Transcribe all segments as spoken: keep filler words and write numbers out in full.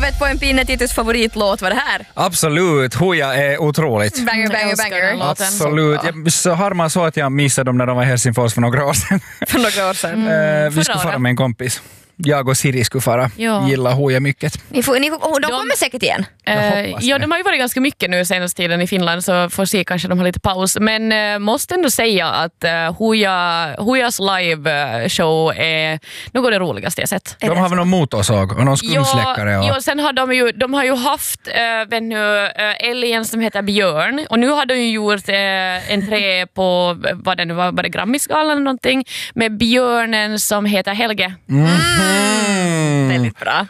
livet på en pinne. Titus favoritlåt var det här. Absolut, Hooja är otroligt. Banger, banger, banger. Absolut. Jag, så har man så att jag missade dem när de var i Helsingfors för några år sedan. För några år sedan. Mm. Vi skulle fara med en kompis. Jag och Siri skulle fara. Ja. Gilla Hooja mycket. Ni får, ni, oh, de, de kommer säkert igen. Uh, ja, de har ju varit ganska mycket nu senaste tiden i Finland, så får se, kanske de har lite paus. Men uh, måste ändå säga att uh, Hooja, Hoojas live show är något av det roligaste jag sett. De har väl någon motorsåg och någon skumsläckare. Ja, och... ja, sen har de ju, de har ju haft uh, vem nu, uh, Älgen som heter Björn, och nu har de ju gjort uh, en trä på, vad det nu var, var det Grammisgalan eller någonting, med björnen som heter Helge. Mm. Mm. Väldigt bra.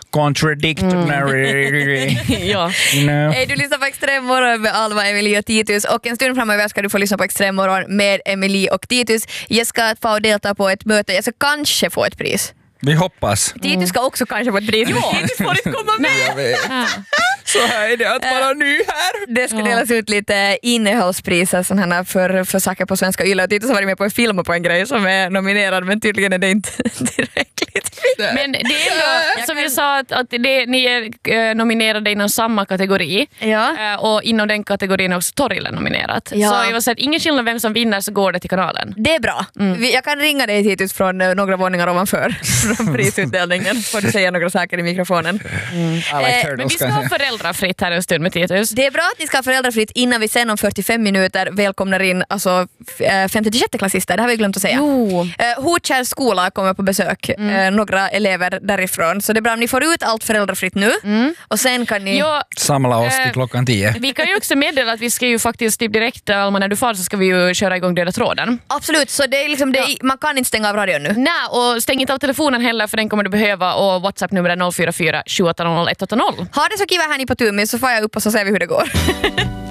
Contradictory. Ja. No. Hey, du lyssnar på Extrem morgon med Alva, Emily och Titus, och en stund framöver ska du få lyssna på Extrem morgon med Emily och Titus. Jag ska få delta på ett möte, jag ska kanske få ett pris. Vi hoppas. Titus ska också kanske få ett pris. Ja. Titus får inte komma med. Jag vet. Så här är det att vara ny här. Det ska delas ut lite innehållspriser sån här för, för saker på svenska Yle. Och Titus har varit med på en film på en grej som är nominerad, men tydligen är det inte tillräckligt. Men det är ändå, som jag sa, att, att det, ni är äh, nominerade inom samma kategori. Ja. Äh, och inom den kategorin är också Torille nominerat. Ja. Så jag vill säga att ingen skillnad vem som vinner, så går det till kanalen. Det är bra. Mm. Vi, jag kan ringa dig Titus från uh, några våningar ovanför från prisutdelningen. Får du säga några saker i mikrofonen. Mm. Like eh, men vi ska ha föräldrafritt här en stund med Titus. Det är bra att ni ska ha föräldrafritt innan vi sen om fyrtiofem minuter välkomnar in alltså, femte till sjätte klassister. Det har vi glömt att säga. Uh, Hotkärs skola kommer på besök. Mm. Uh, några elever därifrån. Så det är bra om ni får ut allt föräldrafritt nu. Mm. Och sen kan ni ja, samla oss till eh, klockan tio. Vi kan ju också meddela att vi ska ju faktiskt typ direkt, Alma, när du far så ska vi ju köra igång Döda tråden. Absolut, så det är liksom det, ja. Man kan inte stänga av radion nu. Nej, och stäng inte av telefonen heller, för den kommer du behöva, och WhatsApp-nummer är noll fyra fyra sju åtta noll ett åtta noll. Ha det så kiva här ni på Tumi, så får jag upp och så ser vi hur det går.